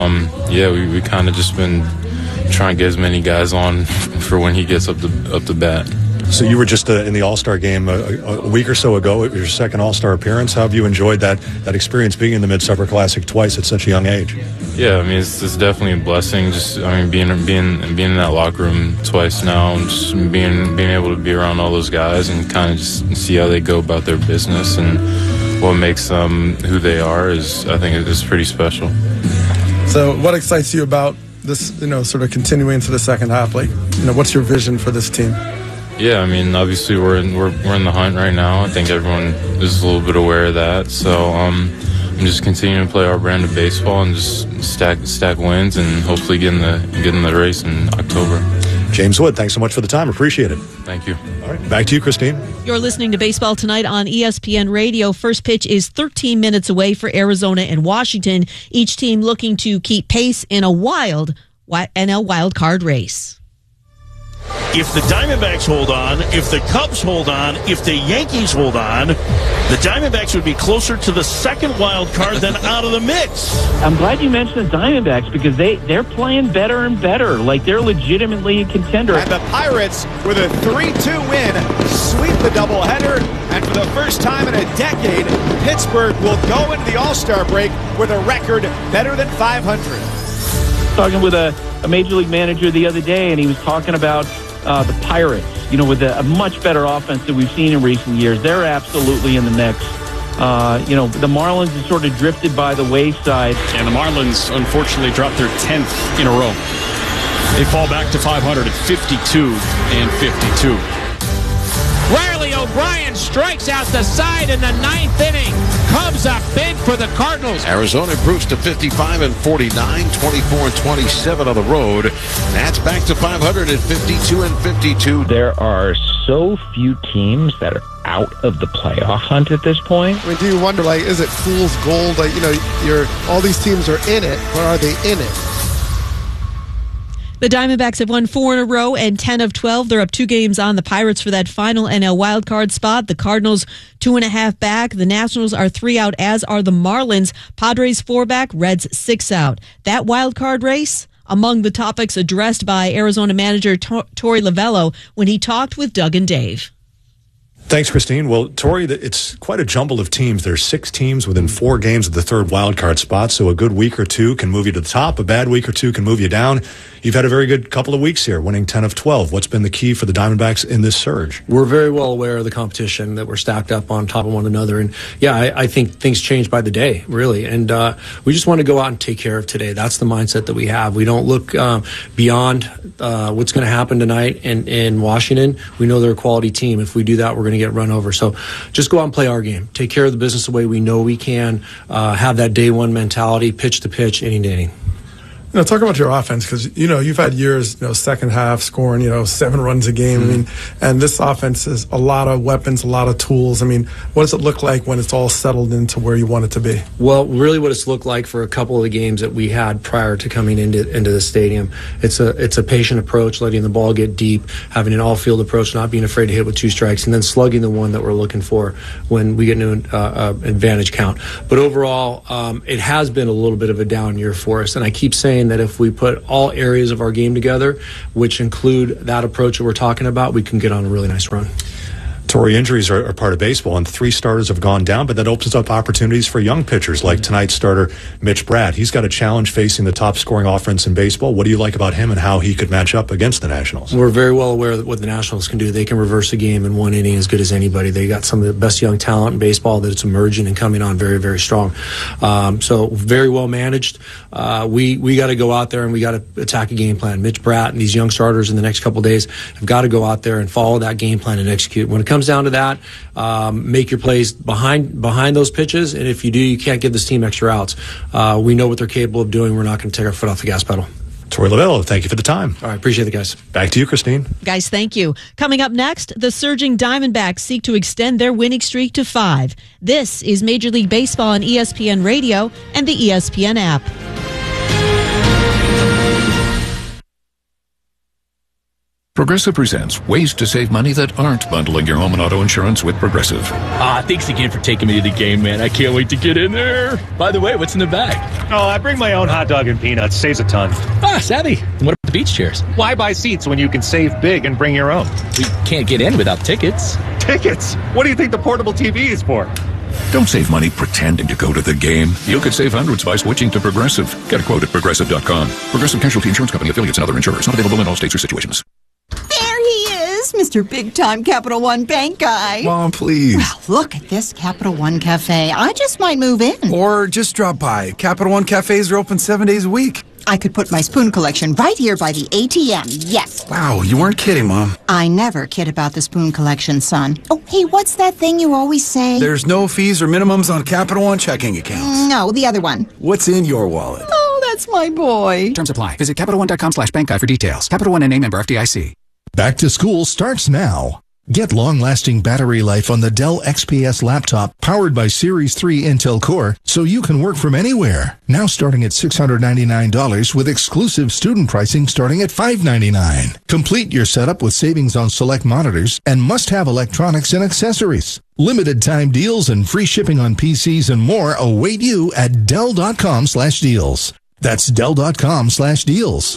Yeah, we kind of just been trying to get as many guys on for when he gets up to bat. So you were just in the All-Star game a week or so ago. It was your second All-Star appearance. How have you enjoyed that experience being in the Midsummer Classic twice at such a young age? Yeah, I mean it's definitely a blessing. Just being in that locker room twice now, and just being able to be around all those guys and kind of just see how they go about their business and what makes them who they are I think it's pretty special. So what excites you about this, sort of continuing to the second half? Like, what's your vision for this team? Yeah, I mean, obviously we're in the hunt right now. I think everyone is a little bit aware of that. So I'm just continuing to play our brand of baseball and just stack wins and hopefully get in the race in October. James Wood, thanks so much for the time. Appreciate it. Thank you. All right, back to you, Christine. You're listening to Baseball Tonight on ESPN Radio. First pitch is 13 minutes away for Arizona and Washington. Each team looking to keep pace in a wild NL wildcard race. If the Diamondbacks hold on, if the Cubs hold on, if the Yankees hold on, the Diamondbacks would be closer to the second wild card than out of the mix. I'm glad you mentioned the Diamondbacks because they're playing better and better. Like, they're legitimately a contender. And the Pirates, with a 3-2 win, sweep the doubleheader. And for the first time in a decade, Pittsburgh will go into the All-Star break with a record better than 500. Talking with a Major League manager the other day, and he was talking about the Pirates, with a much better offense than we've seen in recent years. They're absolutely in the mix. The Marlins have sort of drifted by the wayside. And the Marlins, unfortunately, dropped their 10th in a row. They fall back to 500 at 52 and 52. Riley O'Brien strikes out the side in the ninth inning. Cubs up big for the Cardinals. Arizona improves to 55 and 49, 24 and 27 on the road. That's back to 500 at 52 and 52. There are so few teams that are out of the playoff hunt at this point. I mean, do you wonder, is it fool's gold? All these teams are in it, but are they in it? The Diamondbacks have won 4 in a row and 10 of 12. They're up 2 games on the Pirates for that final NL wildcard spot. The Cardinals 2.5 back. The Nationals are 3 out, as are the Marlins. Padres 4 back. Reds 6 out. That wildcard race among the topics addressed by Arizona manager Torey Lovullo when he talked with Doug and Dave. Thanks, Christine. Well, Torey, it's quite a jumble of teams. There's 6 teams within 4 games of the third wildcard spot, so a good week or two can move you to the top. A bad week or two can move you down. You've had a very good couple of weeks here, winning 10 of 12. What's been the key for the Diamondbacks in this surge? We're very well aware of the competition, that we're stacked up on top of one another. And, I think things change by the day, really. And we just want to go out and take care of today. That's the mindset that we have. We don't look beyond what's going to happen tonight in Washington. We know they're a quality team. If we do that, we're going to get run over. So just go out and play our game. Take care of the business the way we know we can. Have that day one mentality, pitch to pitch, inning to inning. Talk about your offense, because, you've had years, second half scoring, 7 runs a game. Mm-hmm. And this offense is a lot of weapons, a lot of tools. What does it look like when it's all settled into where you want it to be? Well, really what it's looked like for a couple of the games that we had prior to coming into the stadium, it's a patient approach, letting the ball get deep, having an all-field approach, not being afraid to hit with 2 strikes, and then slugging the one that we're looking for when we get into an advantage count. But overall, it has been a little bit of a down year for us, and I keep saying that if we put all areas of our game together, which include that approach that we're talking about, we can get on a really nice run. Torey, injuries are part of baseball, and 3 starters have gone down, but that opens up opportunities for young pitchers like tonight's starter, Mitch Bratt. He's got a challenge facing the top-scoring offense in baseball. What do you like about him and how he could match up against the Nationals? We're very well aware of what the Nationals can do. They can reverse a game in 1 inning as good as anybody. They got some of the best young talent in baseball that's emerging and coming on very, very strong. So very well managed. We got to go out there and we got to attack a game plan. Mitch Bratt and these young starters in the next couple of days have got to go out there and follow that game plan and execute. When it comes down to that, make your plays behind those pitches, and if you do, you can't give this team extra outs. We know what they're capable of doing. We're not going to take our foot off the gas pedal. Torey Lovullo, thank you for the time. All right, appreciate it, guys. Back to you, Christine. Guys, thank you. Coming up next, the surging Diamondbacks seek to extend their winning streak to 5. This is Major League Baseball on ESPN Radio and the ESPN app. Progressive presents ways to save money that aren't bundling your home and auto insurance with Progressive. Thanks again for taking me to the game, man. I can't wait to get in there. By the way, what's in the bag? Oh, I bring my own hot dog and peanuts. Saves a ton. Savvy. And what about the beach chairs? Why buy seats when you can save big and bring your own? We can't get in without tickets. Tickets? What do you think the portable TV is for? Don't save money pretending to go to the game. You could save hundreds by switching to Progressive. Get a quote at Progressive.com. Progressive Casualty Insurance Company, affiliates, and other insurers. Not available in all states or situations. There he is, Mr. Big-Time Capital One Bank guy. Mom, please. Well, look at this Capital One Cafe. I just might move in. Or just drop by. Capital One Cafes are open 7 days a week. I could put my spoon collection right here by the ATM, yes. Wow, you weren't kidding, Mom. I never kid about the spoon collection, son. Oh, hey, what's that thing you always say? There's no fees or minimums on Capital One checking accounts. No, the other one. What's in your wallet? Oh, that's my boy. Terms apply. Visit CapitalOne.com/bankguy for details. Capital One and a member FDIC. Back to school starts now. Get long-lasting battery life on the Dell XPS laptop powered by Series 3 Intel Core so you can work from anywhere. Now starting at $699 with exclusive student pricing starting at $599. Complete your setup with savings on select monitors and must-have electronics and accessories. Limited time deals and free shipping on PCs and more await you at Dell.com/deals. That's Dell.com/deals.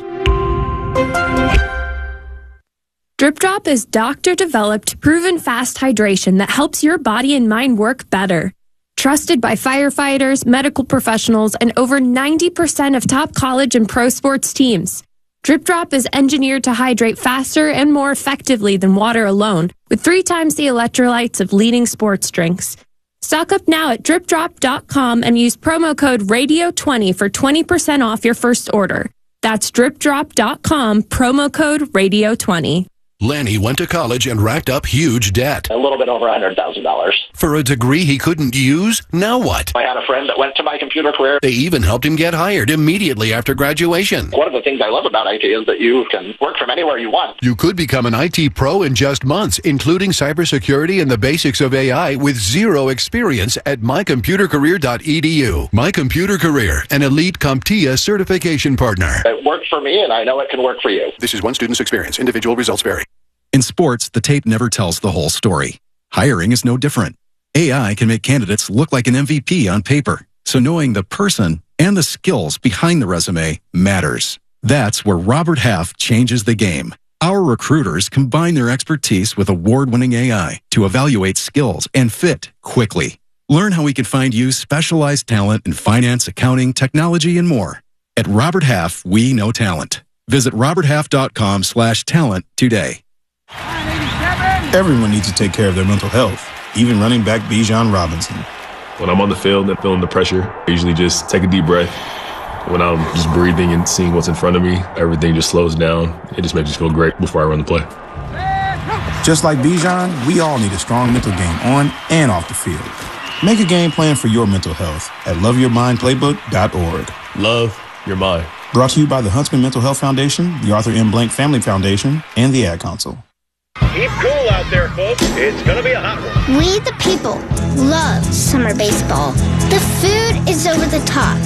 Drip Drop is doctor-developed, proven fast hydration that helps your body and mind work better. Trusted by firefighters, medical professionals, and over 90% of top college and pro sports teams. Drip Drop is engineered to hydrate faster and more effectively than water alone, with 3 times the electrolytes of leading sports drinks. Stock up now at DripDrop.com and use promo code RADIO20 for 20% off your first order. That's DripDrop.com, promo code RADIO20. Lanny went to college and racked up huge debt. A little bit over $100,000. For a degree he couldn't use? Now what? I had a friend that went to My Computer Career. They even helped him get hired immediately after graduation. One of the things I love about IT is that you can work from anywhere you want. You could become an IT pro in just months, including cybersecurity and the basics of AI with zero experience at mycomputercareer.edu. My Computer Career, an elite CompTIA certification partner. It worked for me, and I know it can work for you. This is one student's experience. Individual results vary. In sports, the tape never tells the whole story. Hiring is no different. AI can make candidates look like an MVP on paper, so knowing the person and the skills behind the resume matters. That's where Robert Half changes the game. Our recruiters combine their expertise with award-winning AI to evaluate skills and fit quickly. Learn how we can find you specialized talent in finance, accounting, technology, and more. At Robert Half, we know talent. Visit roberthalf.com/talent today. Everyone needs to take care of their mental health, even running back Bijan Robinson. When I'm on the field and feeling the pressure, I usually just take a deep breath. When I'm just breathing and seeing what's in front of me, everything just slows down. It just makes me feel great before I run the play. Just like Bijan, we all need a strong mental game on and off the field. Make a game plan for your mental health at loveyourmindplaybook.org. Love your mind. Brought to you by the Huntsman Mental Health Foundation, the Arthur M. Blank Family Foundation, and the Ad Council. Keep cool out there, folks. It's going to be a hot one. We, the people, love summer baseball. The food is over the top.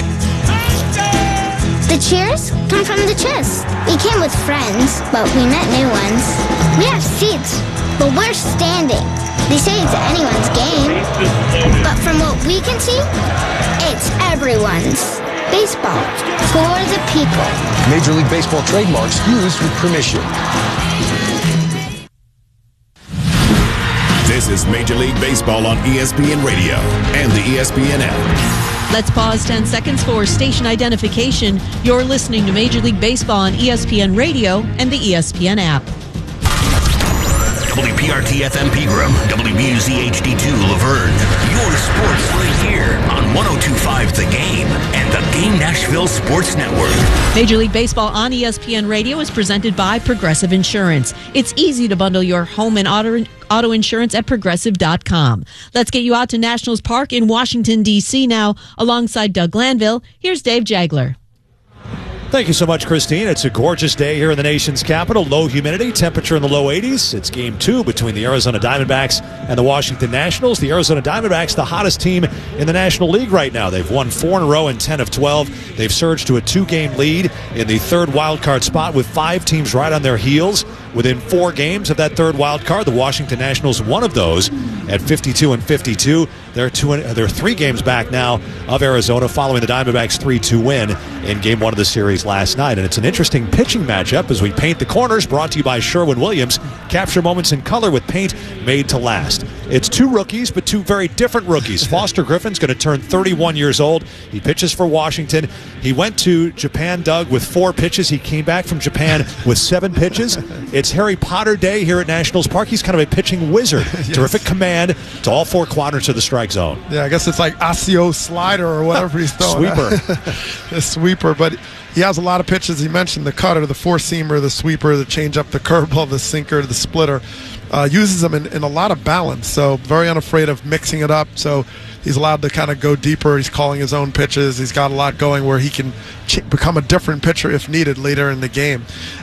The cheers come from the chest. We came with friends, but we met new ones. We have seats, but we're standing. They say it's anyone's game, but from what we can see, it's everyone's. Baseball for the people. Major League Baseball trademarks used with permission. This is Major League Baseball on ESPN Radio and the ESPN app. Let's pause 10 seconds for station identification. You're listening to Major League Baseball on ESPN Radio and the ESPN app. WPRT FM Pegram, WBUZ HD2 Laverne. Your sports right here on 102.5 The Game and the Game Nashville Sports Network. Major League Baseball on ESPN Radio is presented by Progressive Insurance. It's easy to bundle your home and auto insurance at Progressive.com. Let's get you out to Nationals Park in Washington, D.C. now. Alongside Doug Glanville, here's Dave Jagler. Thank you so much, Christine. It's a gorgeous day here in the nation's capital. Low humidity, temperature in the low 80s. It's game 2 between the Arizona Diamondbacks and the Washington Nationals. The Arizona Diamondbacks, the hottest team in the National League right now. They've won 4 in a row and 10 of 12. They've surged to a 2-game lead in the third wild card spot with 5 teams right on their heels. within 4 games of that third wild card. The Washington Nationals, one of those, at 52-52. They're 3 games back now of Arizona following the Diamondbacks' 3-2 win in Game 1 of the series last night. And it's an interesting pitching matchup as we paint the corners, brought to you by Sherwin-Williams. Capture moments in color with paint made to last. It's 2 rookies, but 2 very different rookies. Foster Griffin's going to turn 31 years old. He pitches for Washington. He went to Japan, Doug, with 4 pitches. He came back from Japan with 7 pitches. It's Harry Potter Day here at Nationals Park. He's kind of a pitching wizard. Yes. Terrific command to all 4 quadrants of the strike zone. Yeah, I guess it's like Asio slider or whatever he's throwing. Sweeper. The sweeper, but he has a lot of pitches. He mentioned the cutter, the four-seamer, the sweeper, the changeup, the curveball, the sinker, the splitter. Uses them in a lot of balance, so very unafraid of mixing it up. So he's allowed to kind of go deeper. He's calling his own pitches. He's got a lot going where he can become a different pitcher if needed later in the game.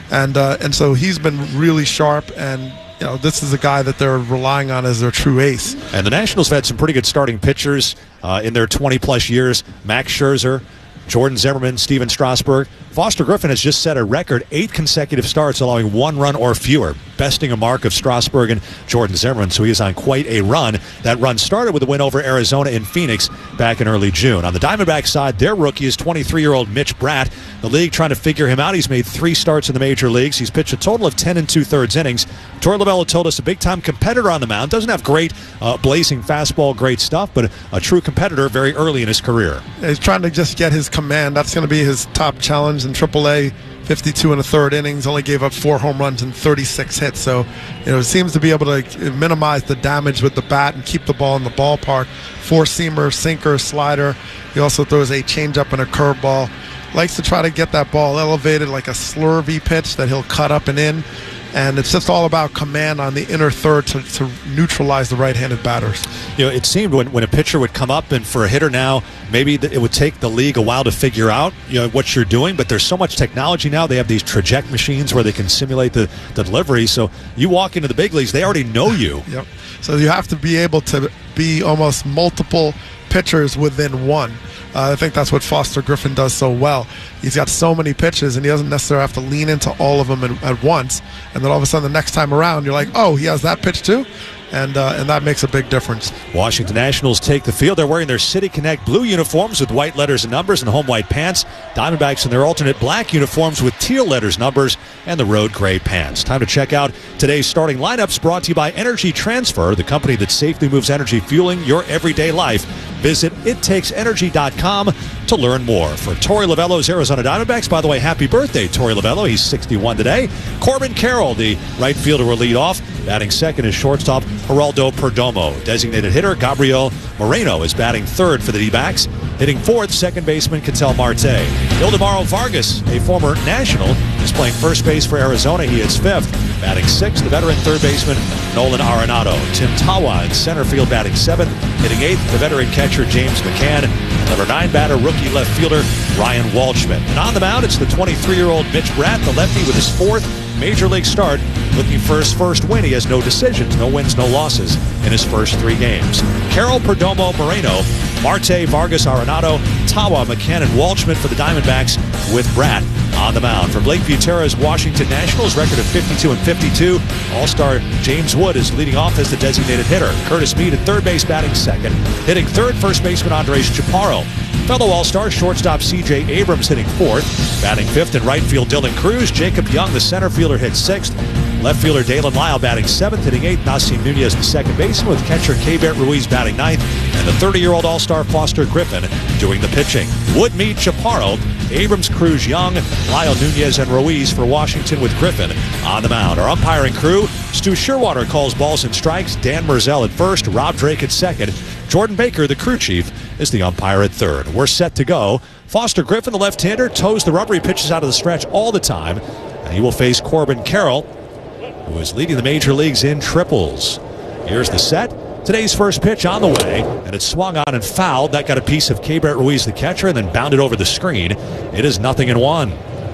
And so he's been really sharp, and this is a guy that they're relying on as their true ace. And the Nationals have had some pretty good starting pitchers in their 20-plus years. Max Scherzer, Jordan Zimmerman, Steven Strasburg. Foster Griffin has just set a record 8 consecutive starts, allowing 1 run or fewer, besting a mark of Strasburg and Jordan Zimmerman, so he is on quite a run. That run started with a win over Arizona in Phoenix back in early June. On the Diamondback side, their rookie is 23-year-old Mitch Bratt. The league trying to figure him out. He's made 3 starts in the major leagues. He's pitched a total of 10 2/3 innings. Torey Lovullo told us a big-time competitor on the mound. Doesn't have great blazing fastball, great stuff, but a true competitor very early in his career. He's trying to just get his command. That's going to be his top challenge in AAA. 52 1/3 innings, only gave up 4 home runs and 36 hits. So, seems to be able to minimize the damage with the bat and keep the ball in the ballpark. 4-seamer, sinker, slider. He also throws a changeup and a curveball. Likes to try to get that ball elevated like a slurvy pitch that he'll cut up and in. And it's just all about command on the inner third to neutralize the right-handed batters. It seemed when a pitcher would come up and for a hitter now, maybe it would take the league a while to figure out what you're doing, but there's so much technology now. They have these traject machines where they can simulate the delivery. So you walk into the big leagues, they already know you. Yep. So you have to be able to be almost multiple pitchers within one. I think that's what Foster Griffin does so well. He's got so many pitches, and he doesn't necessarily have to lean into all of them at once. And then all of a sudden, the next time around, you're like, oh, he has that pitch too? And that makes a big difference. Washington Nationals take the field. They're wearing their City Connect blue uniforms with white letters and numbers and home white pants. Diamondbacks in their alternate black uniforms with teal letters, numbers, and the road gray pants. Time to check out today's starting lineups, brought to you by Energy Transfer, the company that safely moves energy, fueling your everyday life. Visit ittakesenergy.com to learn more. For Torey Lovullo's Arizona Diamondbacks, by the way, happy birthday, Torey Lovullo. He's 61 today. Corbin Carroll, the right fielder, will lead off. Batting second is shortstop Geraldo Perdomo. Designated hitter Gabriel Moreno is batting third for the D-backs. Hitting fourth, second baseman Ketel Marte. Ildemaro Vargas, a former National, is playing first base for Arizona. He hits fifth. Batting sixth, the veteran third baseman Nolan Arenado. Tim Tawa in center field batting seventh. Hitting eighth, the veteran catcher James McCann. Number 9 batter, rookie left fielder Ryan Waldschmidt. And on the mound, it's the 23-year-old Mitch Bratt, the lefty, with his 4th major league start, looking for his first win. He has no decisions, no wins, no losses in his first 3 games. Carroll, Perdomo, Moreno, Marte, Vargas, Arenado, Tawa, McCann, and Waldschmidt for the Diamondbacks, with Bratt on the mound. From Lakeview Terrace, Washington Nationals, record of 52-52. All-star James Wood is leading off as the designated hitter. Curtis Mead at third base, batting second. Hitting third, first baseman Andres Chaparro. Fellow All-Star shortstop C.J. Abrams hitting fourth. Batting fifth in right field, Dylan Cruz. Jacob Young, the center fielder, hits sixth. Left fielder Dalen Lyle batting seventh. Hitting eighth, Nasim Nunez, the second baseman, with catcher Keibert Ruiz batting ninth. And the 30-year-old All-Star Foster Griffin doing the pitching. Wood, Mead, Chaparro, Abrams, Cruz, Young, Lyle, Nunez, and Ruiz for Washington, with Griffin on the mound. Our umpiring crew, Stu Shearwater calls balls and strikes. Dan Merzel at first, Rob Drake at second. Jordan Baker, the crew chief, is the umpire at third. We're set to go. Foster Griffin, the left-hander, toes the rubber. He pitches out of the stretch all the time. And he will face Corbin Carroll, who is leading the major leagues in triples. Here's the set. Today's first pitch on the way, and it swung on and fouled. That got a piece of Keibert Ruiz, the catcher, and then bounded over the screen. It is 0-1.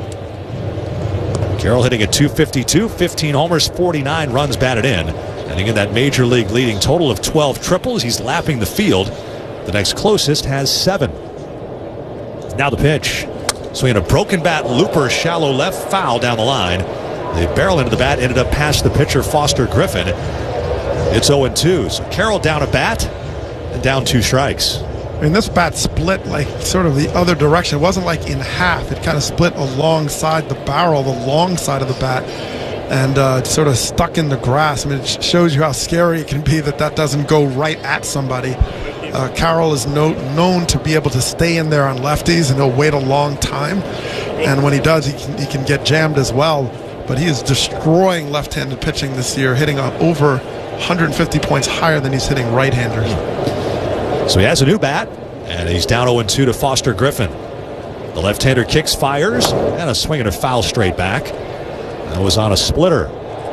Carroll hitting at .252, 15 homers, 49 runs batted in. And again, that major league leading total of 12 triples. He's lapping the field. The next closest has 7. Now the pitch. Swinging a broken bat, looper, shallow left, foul down the line. The barrel into the bat ended up past the pitcher, Foster Griffin. It's 0-2. So Carroll down a bat and down 2 strikes. I mean, this bat split like sort of the other direction. It wasn't like in half. It kind of split alongside the barrel, the long side of the bat, and sort of stuck in the grass. I mean, it shows you how scary it can be that doesn't go right at somebody. Carroll is known to be able to stay in there on lefties, and he'll wait a long time. And when he does, he can get jammed as well. But he is destroying left-handed pitching this year, hitting over 150 points higher than he's hitting right-handers. So he has a new bat, and he's down 0-2 to Foster Griffin. The left-hander kicks, fires, and a swing and a foul straight back. That was on a splitter.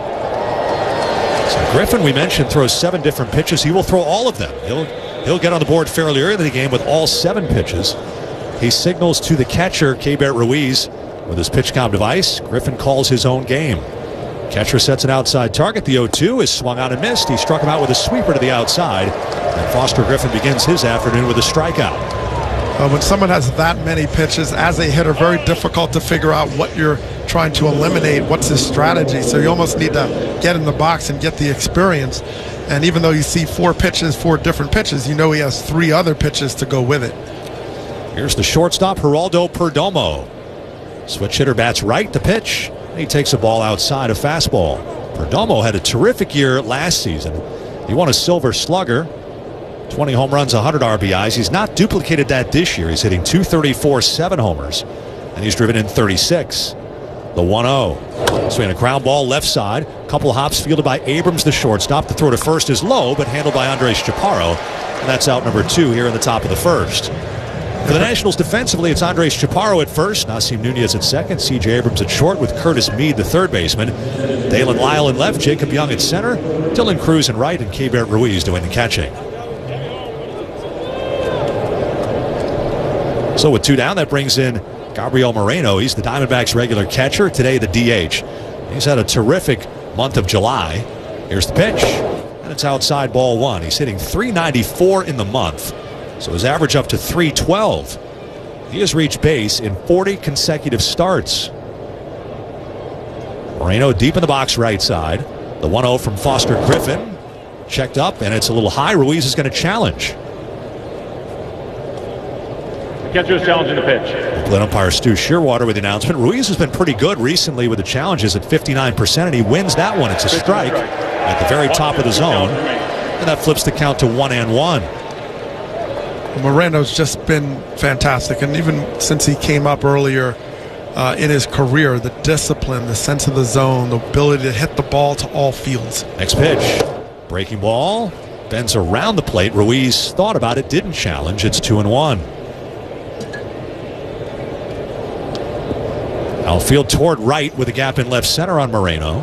So Griffin, we mentioned, throws 7 different pitches. He will throw all of them. He'll get on the board fairly early in the game with all 7 pitches. He signals to the catcher, Keibert Ruiz, with his PitchCom device. Griffin calls his own game. Catcher sets an outside target. The 0-2 is swung on and missed. He struck him out with a sweeper to the outside. And Foster Griffin begins his afternoon with a strikeout. When someone has that many pitches, as a hitter, very difficult to figure out what you're trying to eliminate, what's his strategy. So you almost need to get in the box and get the experience. And even though you see 4 different pitches, you know he has 3 other pitches to go with it. Here's the shortstop, Geraldo Perdomo. Switch hitter bats right, the pitch. He takes a ball outside, a fastball. Perdomo had a terrific year last season. He won a Silver Slugger, 20 home runs, 100 RBIs. He's not duplicated that this year. He's hitting .234, 7 homers, and he's driven in 36. The 1-0. Swinging a ground ball left side. Couple hops fielded by Abrams, the shortstop. The throw to first is low, but handled by Andres Chaparro. And that's out number 2 here in the top of the first. For the Nationals defensively, it's Andres Chaparro at first, Nasim Nunez at second, C.J. Abrams at short with Curtis Mead, the third baseman, Dalen Lyle in left, Jacob Young at center, Dylan Cruz in right, and Keibert Ruiz doing the catching. So with 2 down, that brings in Gabriel Moreno. He's the Diamondbacks' regular catcher. Today, the DH. He's had a terrific month of July. Here's the pitch, and it's outside, ball 1. He's hitting .394 in the month. So his average up to .312. He has reached base in 40 consecutive starts. Moreno deep in the box right side. The 1-0 from Foster Griffin. Checked up, and it's a little high. Ruiz is going to challenge. The catcher is challenging the pitch. Plate umpire Stu Shearwater with the announcement. Ruiz has been pretty good recently with the challenges at 59%, and he wins that one. It's a strike at the very top of the zone, and that flips the count to 1-1. Moreno's just been fantastic, and even since he came up earlier in his career, the discipline, the sense of the zone, the ability to hit the ball to all fields. Next pitch, breaking ball, bends around the plate. Ruiz thought about it, didn't challenge. It's 2-1. Outfield toward right with a gap in left center on Moreno.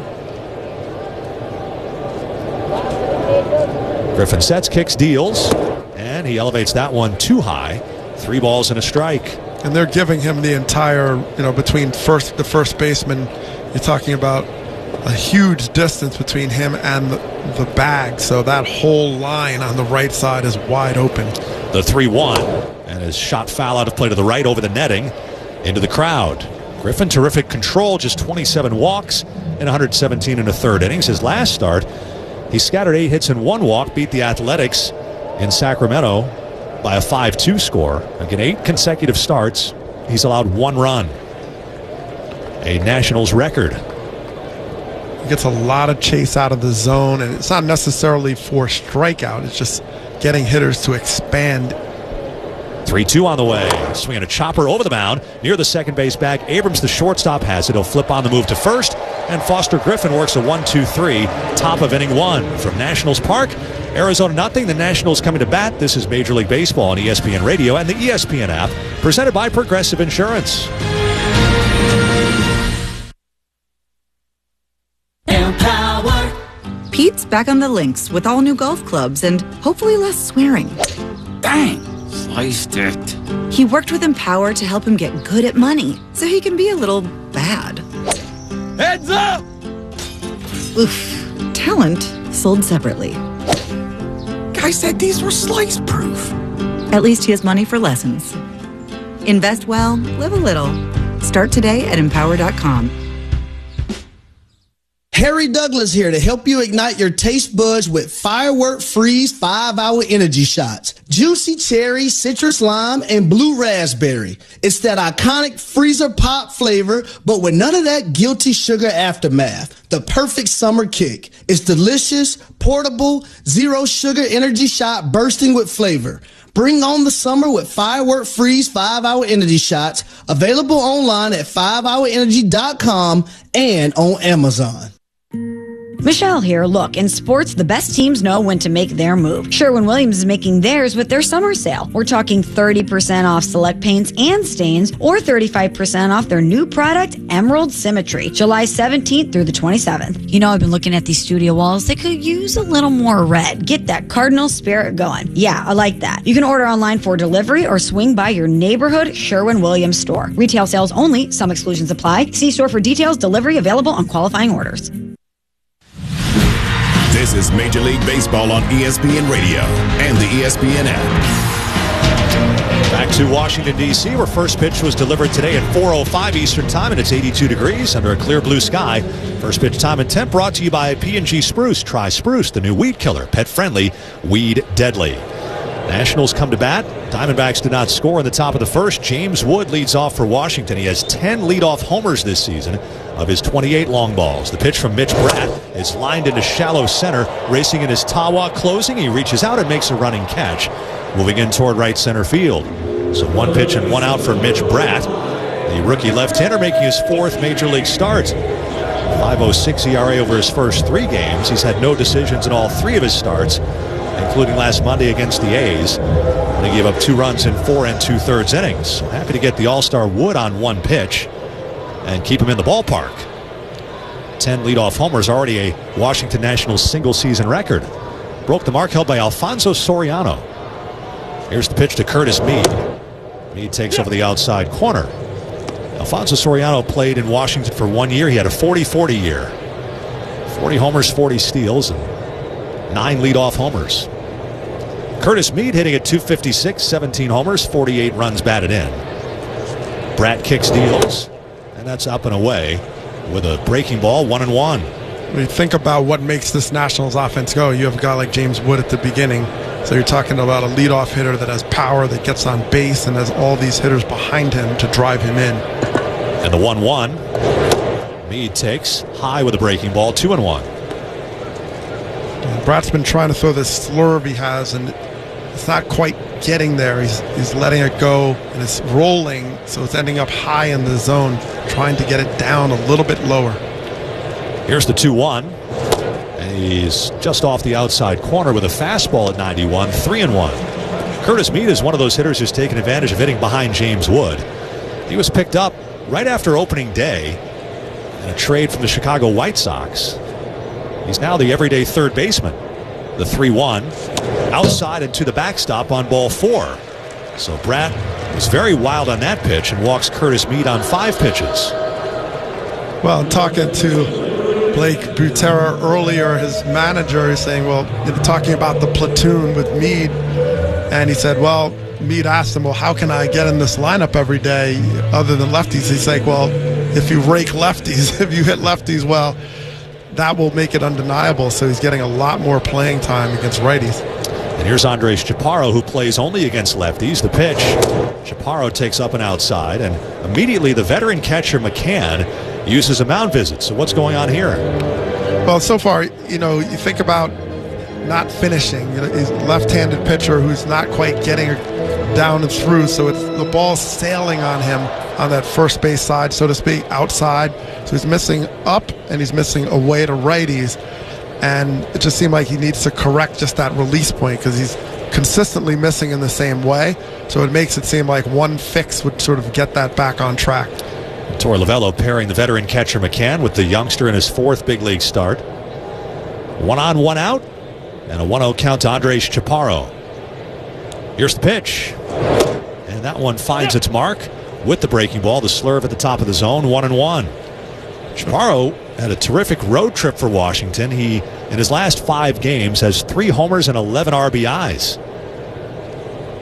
Griffin sets, kicks, deals, and he elevates that one too high. 3 balls and a strike. And they're giving him the entire, between the first baseman, you're talking about a huge distance between him and the bag. So that whole line on the right side is wide open. The 3-1, and his shot foul out of play to the right over the netting into the crowd. Griffin, terrific control, just 27 walks in 117 and a third innings. His last start, he scattered 8 hits and 1 walk, beat the Athletics in Sacramento by a 5-2 score. Again, 8 consecutive starts. He's allowed 1 run. A Nationals record. He gets a lot of chase out of the zone, and it's not necessarily for strikeout. It's just getting hitters to expand. 3-2 on the way. Swinging a chopper over the mound near the second base bag. Abrams, the shortstop, has it. He'll flip on the move to first, and Foster Griffin works a 1-2-3, top of inning 1 from Nationals Park. Arizona nothing. The Nationals coming to bat. This is Major League Baseball on ESPN Radio and the ESPN app, presented by Progressive Insurance. Empower. Pete's back on the links with all new golf clubs and hopefully less swearing. Dang. Sliced it. He worked with Empower to help him get good at money, so he can be a little bad. Heads up! Oof. Talent sold separately. Guy said these were slice proof. At least he has money for lessons. Invest well, live a little. Start today at Empower.com. Harry Douglas here to help you ignite your taste buds with Firework Freeze 5-Hour Energy Shots. Juicy cherry, citrus lime, and blue raspberry. It's that iconic freezer pop flavor, but with none of that guilty sugar aftermath. The perfect summer kick. It's delicious, portable, zero sugar energy shot bursting with flavor. Bring on the summer with Firework Freeze 5-Hour Energy Shots. Available online at 5hourenergy.com and on Amazon. Michelle here. Look, in sports, the best teams know when to make their move. Sherwin-Williams is making theirs with their summer sale. We're talking 30% off select paints and stains, or 35% off their new product, Emerald Symmetry, July 17th through the 27th. You know, I've been looking at these studio walls. They could use a little more red. Get that cardinal spirit going. Yeah, I like that. You can order online for delivery or swing by your neighborhood Sherwin-Williams store. Retail sales only. Some exclusions apply. See store for details. Delivery available on qualifying orders. This is Major League Baseball on ESPN Radio and the ESPN app. Back to Washington, D.C., where first pitch was delivered today at 4:05 Eastern Time, and it's 82 degrees under a clear blue sky. First pitch time and temp brought to you by P&G Spruce. Try Spruce, the new weed killer, pet-friendly, weed-deadly. Nationals come to bat. Diamondbacks did not score in the top of the first. James Wood leads off for Washington. He has 10 leadoff homers this season of his 28 long balls. The pitch from Mitch Bratt is lined into shallow center. Racing in his Tawa closing. He reaches out and makes a running catch. Moving in toward right center field. So one pitch and one out for Mitch Bratt. The rookie left-hander making his fourth major league start. 5.06 ERA over his first 3 games. He's had no decisions in all 3 of his starts, including last Monday against the A's, when he gave up 2 runs in 4 2/3 innings. So happy to get the All-Star Wood on one pitch and keep him in the ballpark. 10 leadoff homers, already a Washington Nationals single-season record. Broke the mark held by Alfonso Soriano. Here's the pitch to Curtis Mead. Mead takes over the outside corner. Alfonso Soriano played in Washington for 1 year. He had a 40-40 year. 40 homers, 40 steals, and 9 leadoff homers. Curtis Mead hitting at .256, 17 homers, 48 runs batted in. Bratt kicks deals, and that's up and away with a breaking ball, 1-1. When you think about what makes this Nationals offense go, you have a guy like James Wood at the beginning. So you're talking about a leadoff hitter that has power, that gets on base, and has all these hitters behind him to drive him in. And the 1-1. Mead takes high with a breaking ball, 2-1. Bratt's been trying to throw this slurve he has, and it's not quite getting there. He's letting it go, and it's rolling, so it's ending up high in the zone, trying to get it down a little bit lower. Here's the 2-1. And he's just off the outside corner with a fastball at 91, 3-1. Curtis Mead is one of those hitters who's taken advantage of hitting behind James Wood. He was picked up right after opening day in a trade from the Chicago White Sox. He's now the everyday third baseman. The 3-1 outside and to the backstop on ball 4. So Bratt was very wild on that pitch and walks Curtis Mead on 5 pitches. Well, talking to Blake Butera earlier, his manager, is saying, well, talking about the platoon with Mead, and he said, well, Mead asked him, well, how can I get in this lineup every day other than lefties? He's like, well, if you rake lefties, if you hit lefties, well, that will make it undeniable. So he's getting a lot more playing time against righties. And here's Andres Chaparro, who plays only against lefties. The pitch, Chaparro takes up and outside, and immediately the veteran catcher McCann uses a mound visit. So what's going on here? Well, so far, you think about not finishing. He's a left-handed pitcher who's not quite getting down and through, so the ball's sailing on him on that first base side, so to speak, outside. So he's missing up and he's missing away to righties, and it just seemed like he needs to correct just that release point because he's consistently missing in the same way. So it makes it seem like one fix would sort of get that back on track. Torey Lovullo pairing the veteran catcher McCann with the youngster in his 4th big league start. 1 on, 1 out, and a 1-0 count to Andres Chaparro. Here's the pitch, and that one finds its mark with the breaking ball. The slurve at the top of the zone, 1-1. Chaparro had a terrific road trip for Washington. He, in his last 5 games, has 3 homers and 11 RBIs.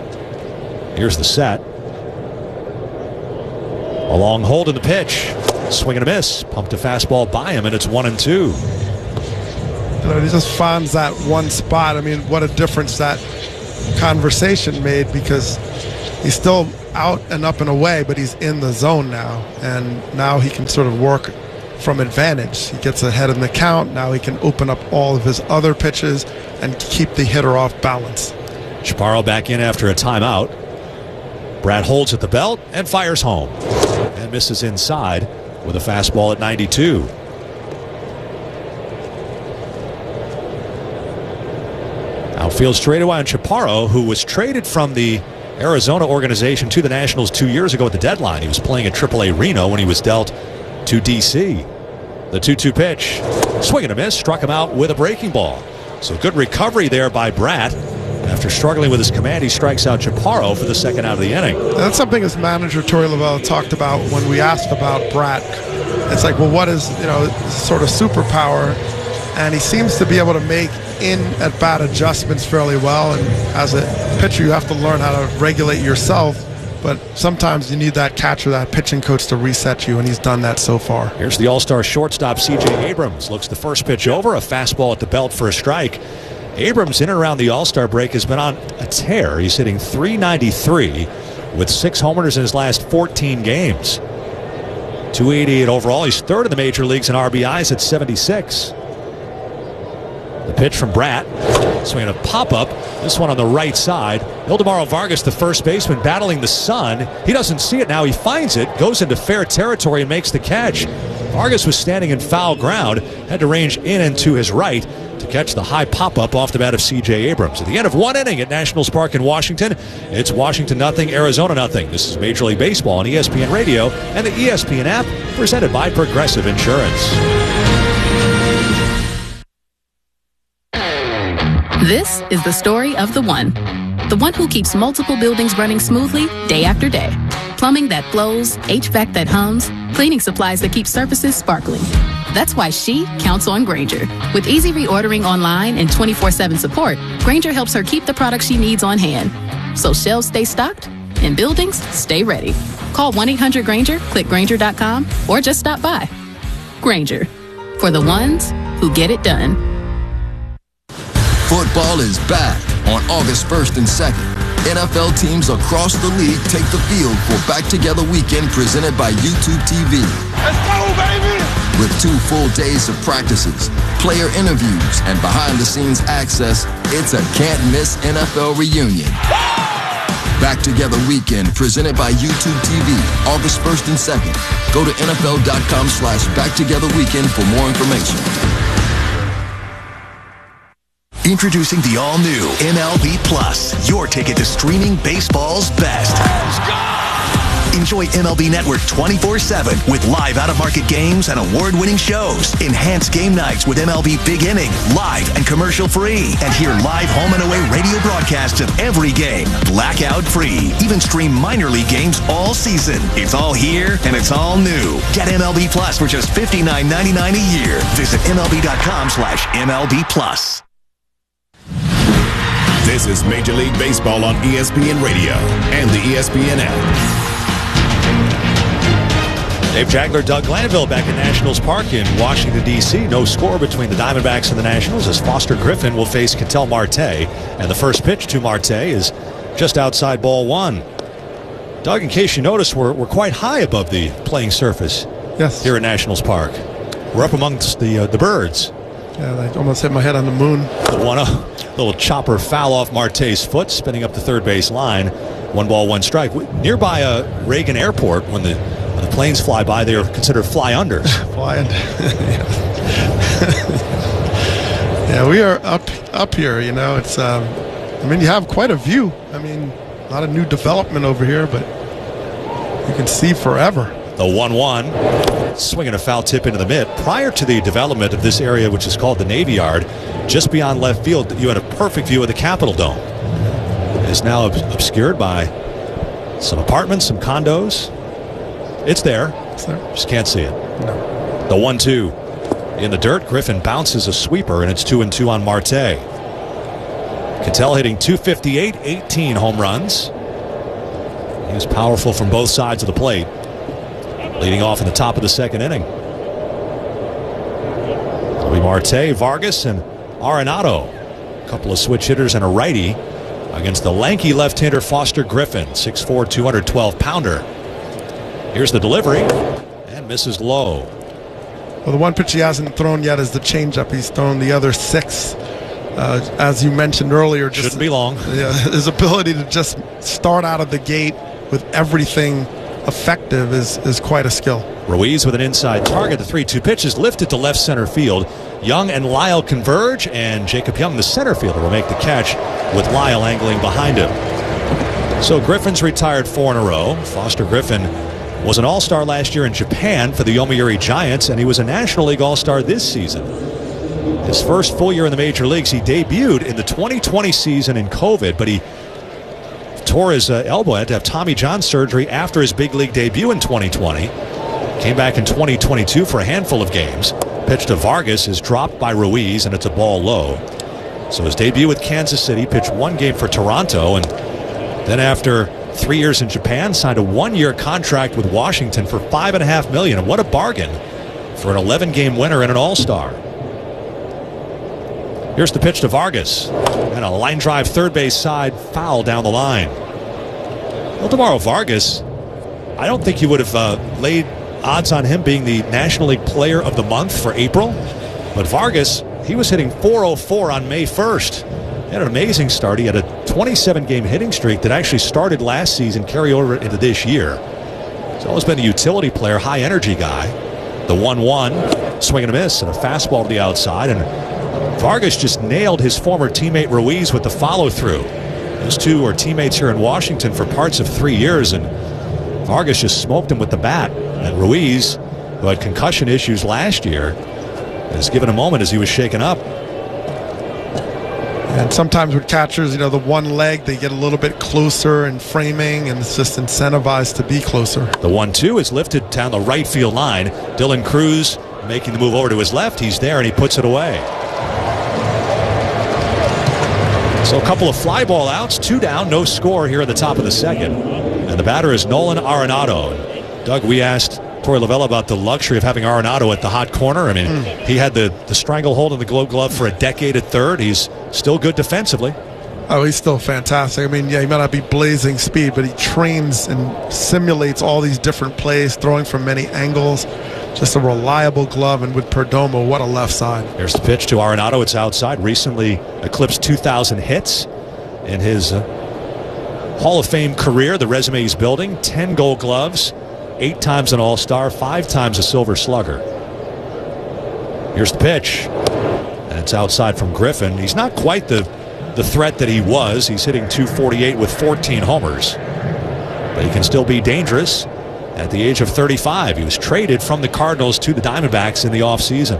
Here's the set. A long hold in the pitch. Swing and a miss. Pumped a fastball by him, and it's 1-2. He just finds that one spot. I mean, what a difference that conversation made, because he's still out and up and away, but he's in the zone now. And now he can sort of work from advantage. He gets ahead in the count. Now he can open up all of his other pitches and keep the hitter off balance. Chaparro back in after a timeout. Brad holds at the belt and fires home. And misses inside with a fastball at 92. Outfield straightaway on Chaparro, who was traded from the Arizona organization to the Nationals 2 years ago at the deadline. He was playing at AAA Reno when he was dealt to D.C. The 2-2 pitch. Swing and a miss. Struck him out with a breaking ball. So good recovery there by Bratt. After struggling with his command, he strikes out Chaparro for the second out of the inning. That's something his manager, Torey Lovullo, talked about when we asked about Bratt. It's like, well, what is, sort of superpower? And he seems to be able to make in-at-bat adjustments fairly well. And as a pitcher, you have to learn how to regulate yourself. But sometimes you need that catcher, that pitching coach to reset you, and he's done that so far. Here's the all-star shortstop, C.J. Abrams. Looks the first pitch over, a fastball at the belt for a strike. Abrams, in and around the all-star break, has been on a tear. He's hitting .393 with 6 homers in his last 14 games. .288 overall. He's third in the major leagues in RBIs at 76. The pitch from Bratt. Swinging a pop-up. This one on the right side. Ildemaro Vargas, the first baseman, battling the sun. He doesn't see it now. He finds it, goes into fair territory, and makes the catch. Vargas was standing in foul ground. Had to range in and to his right to catch the high pop-up off the bat of C.J. Abrams. At the end of one inning at Nationals Park in Washington, it's Washington nothing, Arizona nothing. This is Major League Baseball on ESPN Radio and the ESPN app, presented by Progressive Insurance. This is the story of the one who keeps multiple buildings running smoothly day after day. Plumbing that flows, HVAC that hums, cleaning supplies that keep surfaces sparkling. That's why she counts on Grainger. With easy reordering online and 24/7 support, Grainger helps her keep the products she needs on hand. So shelves stay stocked and buildings stay ready. Call 1-800-GRAINGER, click Grainger.com, or just stop by. Grainger, for the ones who get it done. Football is back on August 1st and 2nd. NFL teams across the league take the field for Back Together Weekend presented by YouTube TV. Let's go, baby! With 2 full days of practices, player interviews, and behind-the-scenes access, it's a can't-miss NFL reunion. Back Together Weekend presented by YouTube TV, August 1st and 2nd. Go to NFL.com/BackTogetherWeekend for more information. Introducing the all-new MLB Plus, your ticket to streaming baseball's best. Enjoy MLB Network 24/7 with live out-of-market games and award-winning shows. Enhance game nights with MLB Big Inning, live and commercial-free. And hear live home and away radio broadcasts of every game, blackout-free. Even stream minor league games all season. It's all here and it's all new. Get MLB Plus for just $59.99 a year. Visit MLB.com/MLB Plus. This is Major League Baseball on ESPN Radio and the ESPN app. Dave Jagler, Doug Glanville back at Nationals Park in Washington, D.C. No score between the Diamondbacks and the Nationals as Foster Griffin will face Ketel Marte. And the first pitch to Marte is just outside ball 1. Doug, in case you noticed, we're quite high above the playing surface here at Nationals Park. We're up amongst the birds. Yeah, I almost hit my head on the moon. The 1-0. Little chopper foul off Marte's foot, spinning up the third base line. 1 ball, 1 strike. Nearby Reagan Airport, when the planes fly by, they are considered fly-unders. Fly-under. Yeah, we are up here, It's, you have quite a view. A lot of new development over here, but you can see forever. The 1-1. Swinging a foul tip into the mid. Prior to the development of this area, which is called the Navy Yard, just beyond left field, you had a perfect view of the Capitol Dome. It is now obscured by some apartments, some condos. It's there. Just can't see it. No. The 1-2. In the dirt, Griffin bounces a sweeper, and it's 2-2 on Marte. Ketel hitting .258, 18 home runs. He was powerful from both sides of the plate. leading off in the top of the second inning. It'll be Marte, Vargas, and Arenado. A couple of switch hitters and a righty against the lanky left-hander Foster Griffin, 6'4", 212-pounder. Here's the delivery, and misses low. Well, the one pitch he hasn't thrown yet is the changeup. He's thrown the other 6. As you mentioned earlier, just shouldn't be long. His ability to just start out of the gate with everything effective is quite a skill. Ruiz with an inside target. The 3-2 pitch is lifted to left center field. Young and Lyle converge, and Jacob Young, the center fielder, will make the catch with Lyle angling behind him. So Griffin's retired 4 in a row. Foster Griffin was an All-Star last year in Japan for the Yomiuri Giants, and he was a National League All-Star this season. His first full year in the major leagues, he debuted in the 2020 season in COVID, but he tore his elbow. Had to have Tommy John surgery after his big league debut in 2020. Came back in 2022 for a handful of games. Pitch to Vargas is dropped by Ruiz, and it's a ball low. So his debut with Kansas City, pitched 1 game for Toronto, and then after 3 years in Japan, signed a 1-year contract with Washington for $5.5 million. And what a bargain for an 11-game winner and an All-Star. Here's the pitch to Vargas, and a line drive third base side foul down the line. Well, tomorrow Vargas, I don't think you would have laid odds on him being the National League Player of the Month for April, but Vargas, he was hitting .404 on May 1st. He had an amazing start. He had a 27-game hitting streak that actually started last season, carry over into this year. He's always been a utility player, high energy guy. The 1-1, swing and a miss, and a fastball to the outside, and Vargas just nailed his former teammate Ruiz with the follow-through. Those two were teammates here in Washington for parts of 3 years, and Vargas just smoked him with the bat. And Ruiz, who had concussion issues last year, has given a moment as he was shaken up. And sometimes with catchers, the one leg, they get a little bit closer in framing, and it's just incentivized to be closer. The 1-2 is lifted down the right field line. Dylan Cruz making the move over to his left. He's there, and he puts it away. So a couple of fly ball outs, 2 down, no score here at the top of the second. And the batter is Nolan Arenado. Doug, we asked Torey Lovullo about the luxury of having Arenado at the hot corner. I mean, he had the stranglehold of the Gold Glove for a decade at third. He's still good defensively. Oh, he's still fantastic. I mean, yeah, he might not be blazing speed, but he trains and simulates all these different plays, throwing from many angles. Just a reliable glove, and with Perdomo, what a left side. Here's the pitch to Arenado. It's outside. Recently eclipsed 2,000 hits in his Hall of Fame career. The resume he's building, 10 Gold Gloves, 8 times an All-Star, 5 times a Silver Slugger. Here's the pitch, and it's outside from Griffin. He's not quite the threat that he was. He's hitting .248 with 14 homers, but he can still be dangerous. At the age of 35, he was traded from the Cardinals to the Diamondbacks in the offseason.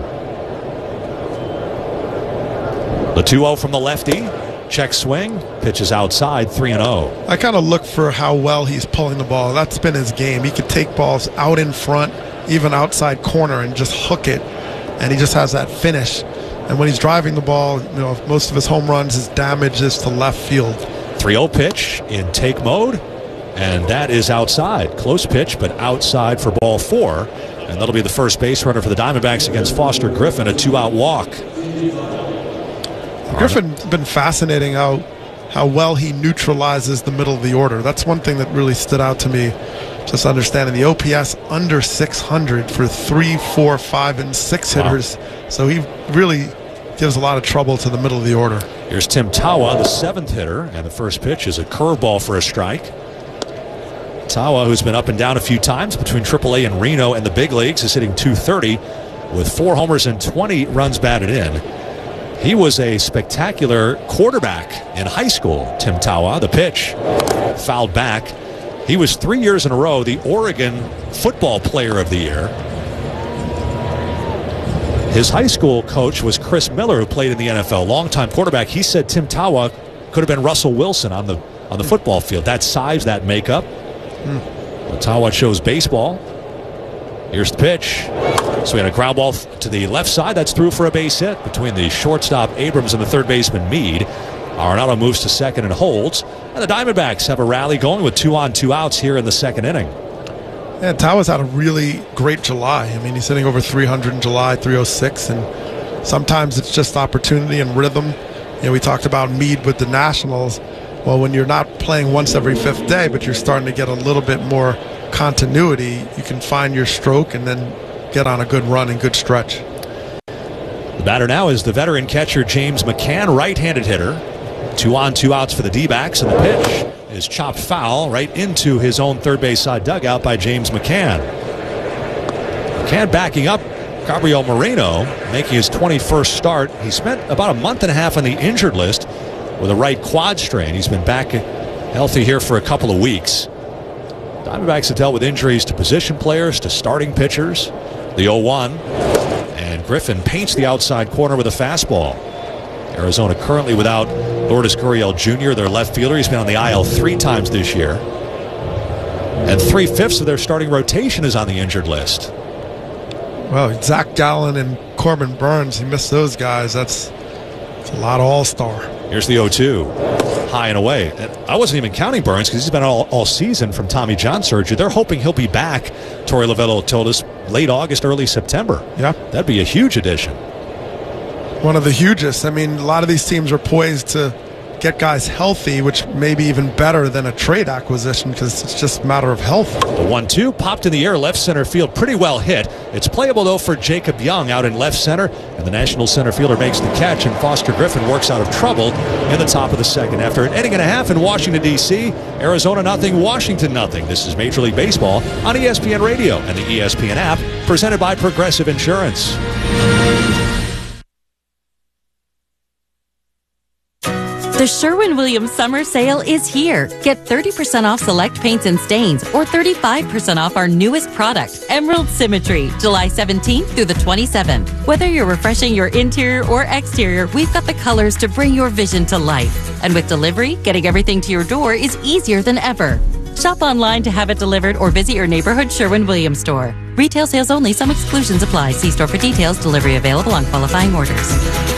The 2-0 from the lefty. Check swing. Pitches outside, 3-0. I kind of look for how well he's pulling the ball. That's been his game. He could take balls out in front, even outside corner, and just hook it. And he just has that finish. And when he's driving the ball, most of his home runs, his damage is to left field. 3-0 pitch in take mode. And that is outside. Close pitch, but outside for ball 4. And that'll be the first base runner for the Diamondbacks against Foster Griffin, a 2-out walk. Griffin's been fascinating how well he neutralizes the middle of the order. That's one thing that really stood out to me, just understanding the OPS under 600 for 3, 4, 5, and 6 hitters. So he really gives a lot of trouble to the middle of the order. Here's Tim Tawa, the 7th hitter, and the first pitch is a curveball for a strike. Tawa, who's been up and down a few times between AAA and Reno and the big leagues, is hitting .230 with 4 homers and 20 runs batted in. He was a spectacular quarterback in high school, Tim Tawa. The pitch fouled back. He was 3 years in a row the Oregon Football Player of the Year. His high school coach was Chris Miller, who played in the NFL, longtime quarterback. He said Tim Tawa could have been Russell Wilson on the football field. That size, that makeup. Well, Tawa shows baseball. Here's the pitch. So we had a ground ball to the left side. That's through for a base hit between the shortstop Abrams and the third baseman Meade. Arenado moves to second and holds. And the Diamondbacks have a rally going with 2 on, 2 outs here in the second inning. Yeah, Tawa's had a really great July. I mean, he's hitting over 300 in July, 306, and sometimes it's just opportunity and rhythm. You know, we talked about Mead with the Nationals. Well, when you're not playing once every fifth day, but you're starting to get a little bit more continuity, you can find your stroke and then get on a good run and good stretch. The batter now is the veteran catcher James McCann, right-handed hitter. 2 on, 2 outs for the D-backs, and the pitch is chopped foul right into his own third base side dugout by James McCann. McCann backing up Gabriel Moreno, making his 21st start. He spent about a month and a half on the injured list with a right quad strain. He's been back healthy here for a couple of weeks. Diamondbacks have dealt with injuries to position players, to starting pitchers. The 0-1, and Griffin paints the outside corner with a fastball. Arizona currently without Lourdes Gurriel Jr., their left fielder. He's been on the IL 3 times this year. And 3/5 of their starting rotation is on the injured list. Well, Zach Gallen and Corbin Burns, he missed those guys. That's a lot of all-star. Here's the 0-2. High and away. And I wasn't even counting Burns because he's been all season from Tommy John surgery. They're hoping he'll be back, Torey Lovello told us, late August, early September. Yeah. That'd be a huge addition. One of the hugest. I mean, a lot of these teams are poised to get guys healthy, which may be even better than a trade acquisition because it's just a matter of health. The 1-2 popped in the air, left center field, pretty well hit. It's playable, though, for Jacob Young out in left center, and the National center fielder makes the catch, and Foster Griffin works out of trouble in the top of the second. After an inning and a half in Washington, D.C., Arizona nothing, Washington nothing. This is Major League Baseball on ESPN Radio and the ESPN app, presented by Progressive Insurance. The Sherwin-Williams Summer Sale is here. Get 30% off select paints and stains or 35% off our newest product, Emerald Symmetry, July 17th through the 27th. Whether you're refreshing your interior or exterior, we've got the colors to bring your vision to life. And with delivery, getting everything to your door is easier than ever. Shop online to have it delivered or visit your neighborhood Sherwin-Williams store. Retail sales only. Some exclusions apply. See store for details. Delivery available on qualifying orders.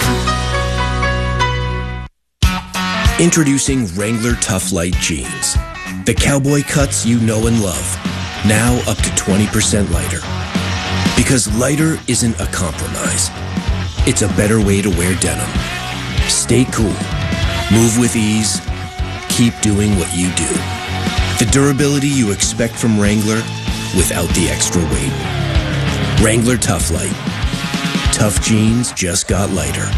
Introducing Wrangler Tough Light Jeans. The cowboy cuts you know and love. Now up to 20% lighter. Because lighter isn't a compromise. It's a better way to wear denim. Stay cool. Move with ease. Keep doing what you do. The durability you expect from Wrangler without the extra weight. Wrangler Tough Light. Tough jeans just got lighter.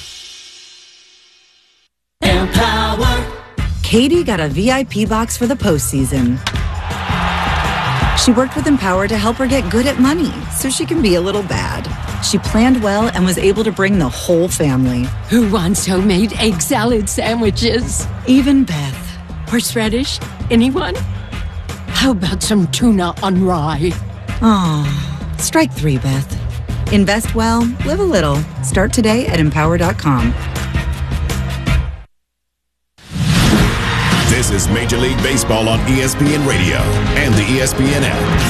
Empower. Katie got a VIP box for the postseason. She worked with Empower to help her get good at money so she can be a little bad. She planned well and was able to bring the whole family. Who wants homemade egg salad sandwiches? Even Beth. Horseradish? Anyone? How about some tuna on rye? Oh, strike 3, Beth. Invest well, live a little. Start today at Empower.com. This is Major League Baseball on ESPN Radio and the ESPN app.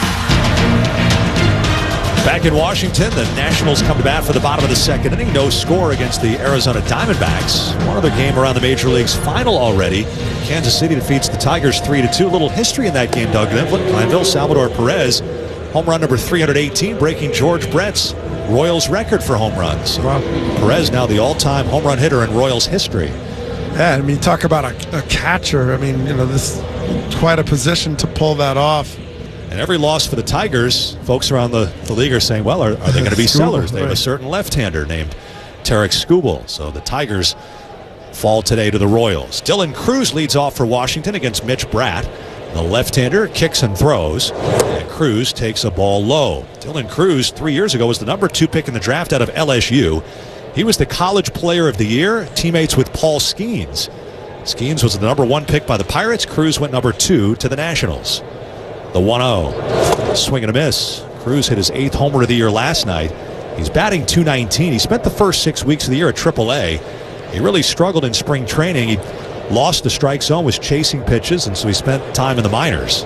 Back in Washington, the Nationals come to bat for the bottom of the second inning. No score against the Arizona Diamondbacks. One other game around the Major League's final already. Kansas City defeats the Tigers 3-2. A little history in that game, Doug Glanville. Salvador Perez, home run number 318, breaking George Brett's Royals record for home runs. Wow. Perez now the all-time home run hitter in Royals history. Yeah, I mean, talk about a catcher. I mean, you know, this is quite a position to pull that off. And every loss for the Tigers, folks around the league are saying, well, are they going to be sellers? They have a certain left-hander named Tarek Skubal. So the Tigers fall today to the Royals. Dylan Cruz leads off for Washington against Mitch Bratt. The left-hander kicks and throws, and Cruz takes a ball low. Dylan Cruz, 3 years ago, was the number 2 pick in the draft out of LSU. He was the College Player of the Year, teammates with Paul Skeens. Skeens was the number 1 pick by the Pirates. Cruz went number 2 to the Nationals. The 1-0. Swing and a miss. Cruz hit his 8th homer of the year last night. He's batting .219. He spent the first 6 weeks of the year at AAA. He really struggled in spring training. He lost the strike zone, was chasing pitches, and so he spent time in the minors.